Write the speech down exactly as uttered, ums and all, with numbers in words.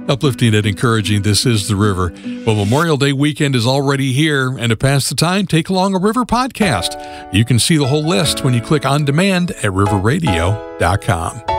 Uplifting and encouraging, this is The River. Well, Memorial Day weekend is already here, and to pass the time, take along a River podcast. You can see the whole list when you click on demand at river radio dot com.